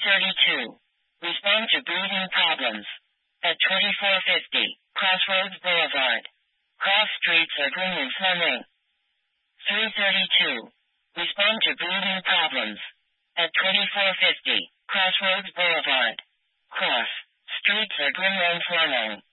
3:32. Respond to breathing problems. At 24:50, Crossroads Boulevard. Cross streets are green and swimming. 3:32. Respond to breathing problems. At 24:50, Crossroads Boulevard. Cross streets are green and swimming.